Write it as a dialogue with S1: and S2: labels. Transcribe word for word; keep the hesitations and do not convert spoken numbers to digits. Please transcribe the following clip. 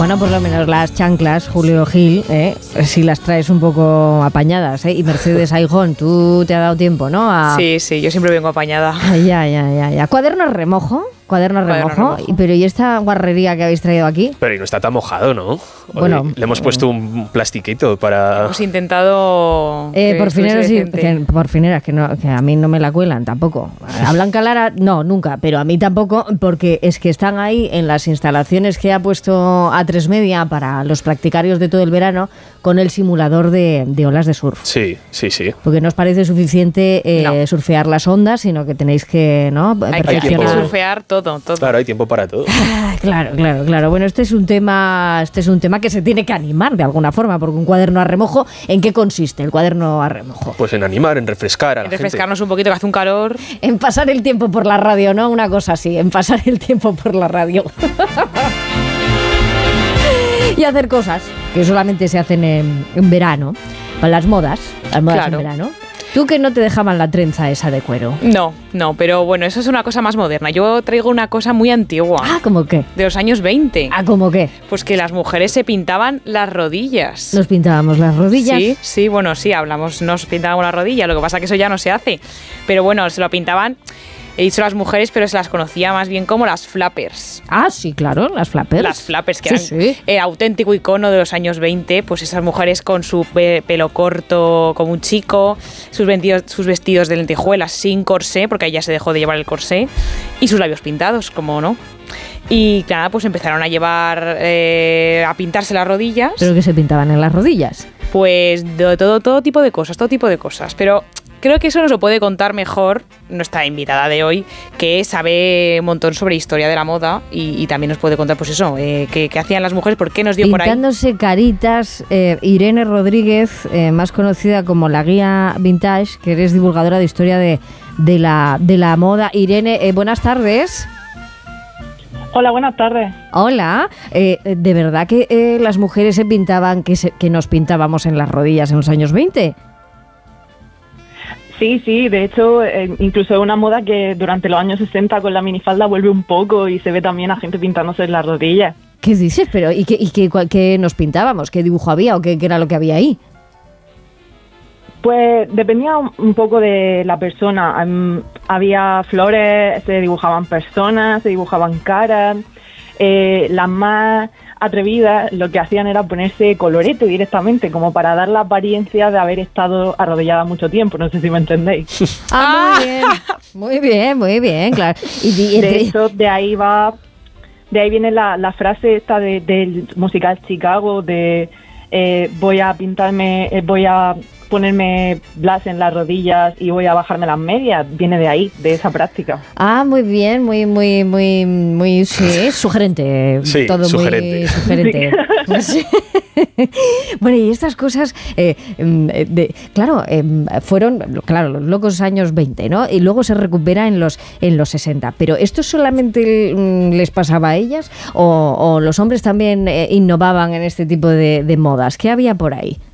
S1: Bueno, por lo menos las chanclas, Julio Gil, ¿eh? Si las traes un poco apañadas, ¿eh? Y Mercedes Aijón, tú te has dado tiempo, ¿no? A...
S2: Sí, sí, yo siempre vengo apañada.
S1: Ya, ya, ya, ya. ¿Cuaderno remojo? Cuaderno remojo.
S2: Cuaderno remojo.
S1: Pero ¿y esta guarrería que habéis traído aquí?
S3: Pero y no está tan mojado, ¿no?
S1: Bueno,
S3: Oye, le hemos puesto un plastiquito para...
S2: Hemos intentado...
S1: Eh, por fineras, sí,
S2: decente.
S1: que, por fineras que, no, que a mí no me la cuelan tampoco. A Blanca Lara, no, nunca, pero a mí tampoco, porque es que están ahí en las instalaciones que ha puesto A tres Media para los practicarios de todo el verano con el simulador de, de olas de surf.
S3: Sí, sí, sí.
S1: Porque no os parece suficiente eh,
S2: No.
S1: surfear las ondas, sino que tenéis que, ¿no?
S2: Hay que, hay que
S1: perfeccionar.
S2: surfear todo, todo.
S3: Claro, hay tiempo para todo.
S1: Ah, Claro, claro, claro. Bueno, este es un tema, este es un tema que se tiene que animar de alguna forma, porque un cuaderno a remojo, ¿en qué consiste el cuaderno a remojo?
S3: Pues en animar, en refrescar a la
S2: Refrescarnos un poquito, que hace un calor.
S1: En pasar el tiempo por la radio, ¿no? Una cosa así, en pasar el tiempo por la radio. Y hacer cosas que solamente se hacen en, en verano, para las modas, las modas
S2: Claro.
S1: en verano. Tú que no te dejaban la trenza esa de cuero.
S2: No, no, pero bueno, eso es una cosa más moderna. Yo traigo una cosa muy antigua,
S1: Ah, ¿cómo qué?
S2: de los años veinte.
S1: Ah, ¿cómo qué?
S2: Pues que las mujeres se pintaban las rodillas.
S1: Nos pintábamos las rodillas.
S2: Sí, sí, bueno, sí, hablamos, nos pintábamos la rodilla, lo que pasa que eso ya no se hace. Pero bueno, se lo pintaban, he dicho las mujeres, pero se las conocía más bien como las flappers.
S1: Ah, sí, claro, las flappers.
S2: Las flappers, que
S1: Sí,
S2: eran
S1: sí.
S2: el auténtico icono de los años veinte, pues esas mujeres con su pe- pelo corto como un chico, sus vestidos, sus vestidos de lentejuelas sin corsé, porque ahí ya se dejó de llevar el corsé, y sus labios pintados, como no. Y nada, pues empezaron a llevar, eh, a pintarse las rodillas,
S1: Pero que se pintaban en las rodillas.
S2: pues de todo, todo tipo de cosas, todo tipo de cosas, pero... Creo que eso nos lo puede contar mejor nuestra invitada de hoy, que sabe un montón sobre historia de la moda y, y también nos puede contar, pues eso, eh, qué, qué hacían las mujeres, por qué nos dio por ahí.
S1: Pintándose caritas, eh, Irene Rodríguez, eh, más conocida como la guía vintage, que eres divulgadora de historia de, de, la, de la moda. Irene, eh, buenas tardes.
S4: Hola, buenas tardes.
S1: Hola, eh, ¿de verdad que eh, las mujeres se pintaban, que, se, que nos pintábamos en las rodillas en los años veinte?
S4: Sí, sí, de hecho, eh, incluso es una moda que durante los años sesenta con la minifalda vuelve un poco y se ve también a gente pintándose en las rodillas.
S1: ¿Qué dices? Pero ¿y qué, y qué, cuál- qué nos pintábamos? ¿Qué dibujo había o qué, qué era lo que había ahí?
S4: Pues dependía un, un poco de la persona. Em, había flores, se dibujaban personas, se dibujaban caras. Eh, las más atrevidas lo que hacían era ponerse colorete directamente, como para dar la apariencia de haber estado arrodillada mucho tiempo. No sé si me entendéis.
S1: Ah, muy bien, muy bien, muy bien, claro. Y, y-
S4: De hecho, de ahí va, de ahí viene la, la frase esta de, del musical Chicago de eh, voy a pintarme, eh, voy a ponerme blas en las rodillas y voy a bajarme las medias. Viene de ahí, de esa práctica.
S1: Ah, muy bien, muy, muy, muy, muy, sí, sugerente.
S3: Sí,
S1: todo
S3: sugerente.
S1: muy sugerente. Sí. Bueno, y estas cosas, eh, em, eh, de, claro, em, fueron, claro, los locos años veinte, ¿no? Y luego se recupera en los, en los sesenta. Pero ¿esto solamente mm, les pasaba a ellas o, o los hombres también eh, innovaban en este tipo de, de modas? ¿Qué había por ahí?